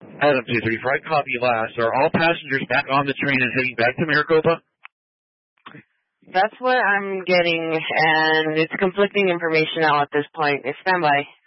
Adam 234, I copy last. Are all passengers back on the train and heading back to Maricopa? That's what I'm getting, and it's conflicting information now at this point. Stand by.